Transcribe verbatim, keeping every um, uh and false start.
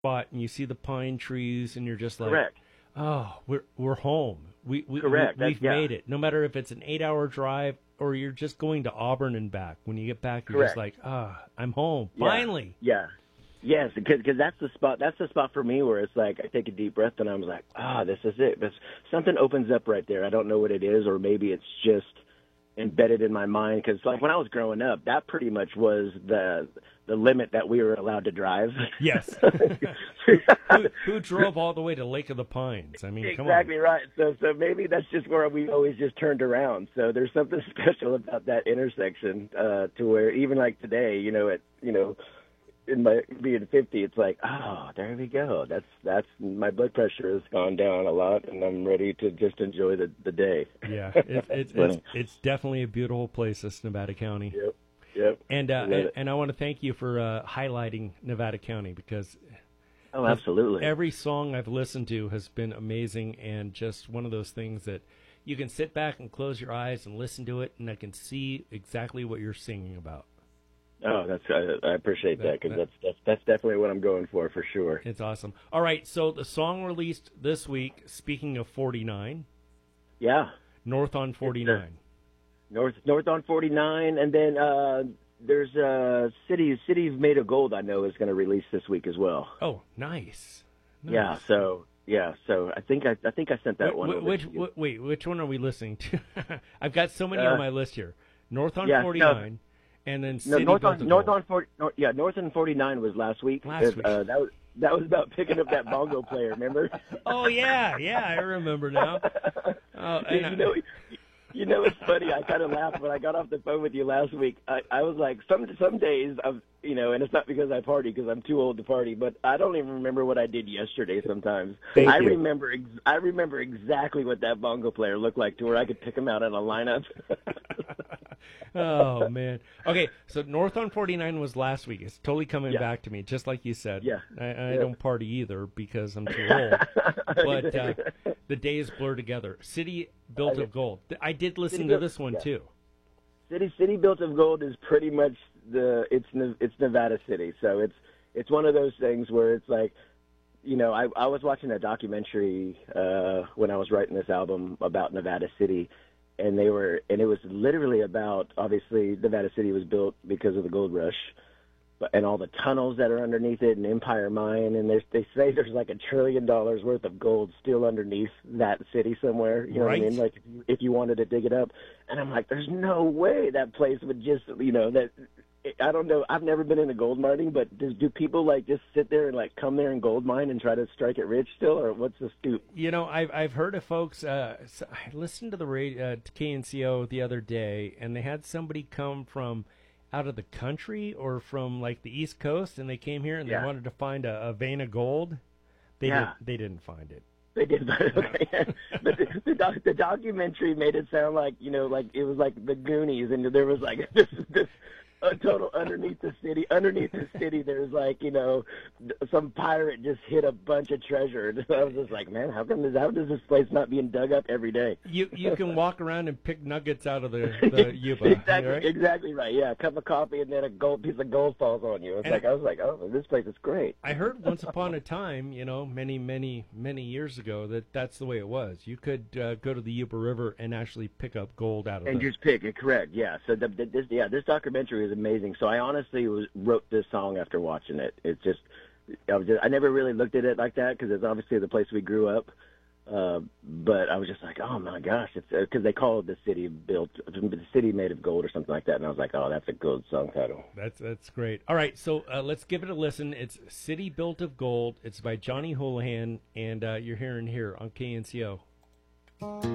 spot and you see the pine trees and you're just like, Correct. oh, we're we're home. We we, Correct. we we've yeah. made it. No matter if it's an eight-hour drive or you're just going to Auburn and back. When you get back, you're Correct. just like, ah, I'm home. Yeah. Finally. Yeah. Yes, because cause that's the spot. That's the spot for me where it's like I take a deep breath and I'm like, ah, this is it. But something opens up right there. I don't know what it is, or maybe it's just embedded in my mind. Because like when I was growing up, that pretty much was the the limit that we were allowed to drive. Yes. who, who drove all the way to Lake of the Pines? I mean, come on. Exactly right. So so maybe that's just where we always just turned around. So there's something special about that intersection uh, to where even like today, you know, at you know. in my being fifty, it's like, oh, there we go. That's that's my blood pressure has gone down a lot, and I'm ready to just enjoy the, the day. Yeah, it's it's, it's it's definitely a beautiful place, this Nevada County. Yep, yep. And uh, and, and I want to thank you for uh, highlighting Nevada County because oh, absolutely, every song I've listened to has been amazing and just one of those things that you can sit back and close your eyes and listen to it, and I can see exactly what you're singing about. Oh, that's I, I appreciate that because that, that's, that's that's definitely what I'm going for for sure. It's awesome. All right, so the song released this week. Speaking of forty-nine, yeah, North on forty-nine, North North on forty-nine, and then uh, there's uh, City City Made of Gold. I know is going to release this week as well. Oh, nice. nice. Yeah, so yeah, so I think I I think I sent that wait, one. Over which to you. wait, which one are we listening to? I've got so many uh, on my list here. North on yeah, forty-nine. No. And then No, City North Built on of North Gold. on forty, no, yeah, North on forty-nine was last week. Last week. Uh, that was that was about picking up that bongo player. Remember? Oh yeah, yeah, I remember now. Oh, you, and know, you know, it's funny. I kind of laughed when I got off the phone with you last week. I, I was like, some some days, I've, you know, and it's not because I party because I'm too old to party, but I don't even remember what I did yesterday. Sometimes Thank I you. remember ex- I remember exactly what that bongo player looked like to where I could pick him out in a lineup. Oh man. Okay, so North on forty-nine was last week. It's totally coming Yeah. back to me, just like you said. Yeah. I, I Yeah. don't party either because I'm too old. But uh, the days blur together. City Built of Gold. I did listen City to Built- this one yeah. too. City City Built of Gold is pretty much the it's it's Nevada City. So it's it's one of those things where it's like, you know, I I was watching a documentary uh, when I was writing this album about Nevada City, and they were and it was literally about, obviously Nevada City was built because of the gold rush, but and all the tunnels that are underneath it and Empire Mine, and they they say there's like a trillion dollars worth of gold still underneath that city somewhere. You know Right. what I mean? Like if you, if you wanted to dig it up, and I'm like, there's no way that place would just, you know, that. I don't know. I've never been into gold mining, but does, do people like just sit there and like come there and gold mine and try to strike it rich still, or what's the scoop? You know, I've I've heard of folks. Uh, so I listened to the radio, uh, to K N C O the other day, and they had somebody come from out of the country or from like the East Coast, and they came here and Yeah. they wanted to find a, a vein of gold. They Yeah. did, they didn't find it. They did, but okay. But the, the, doc, the documentary made it sound like, you know, like it was like the Goonies, and there was like this this a total underneath the city. Underneath the city, there's like, you know, some pirate just hid a bunch of treasure. And I was just like, man, how come this, how does this place not being dug up every day? You you can walk around and pick nuggets out of the, the yuba. exactly, right? exactly right. Yeah, a cup of coffee and then a gold piece of gold falls on you. It's And like I was like, oh, this place is great. I heard once upon a time, you know, many, many, many years ago, that that's the way it was. You could uh, go to the Yuba River and actually pick up gold out of And the... just pick it, correct? Yeah. So the, the, this, yeah, this documentary is amazing. So I honestly was, wrote this song after watching it. It's just, I was just, I never really looked at it like that because it's obviously the place we grew up. Uh, but I was just like, oh my gosh, it's because they call it the city built, the city made of gold or something like that. And I was like, oh, that's a good song title. That's that's great. All right, so uh, let's give it a listen. It's City Built of Gold. It's by Johnny Houlihan, and uh, you're hearing here on K N C O.